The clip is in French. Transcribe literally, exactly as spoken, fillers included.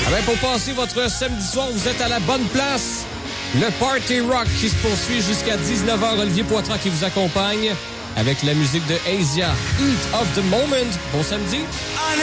Ah ben, pour passer votre samedi soir, vous êtes à la bonne place. Le Party Rock qui se poursuit jusqu'à dix-neuf heures. Olivier Poitras qui vous accompagne avec la musique de Asia, Heat of the Moment. Bon samedi.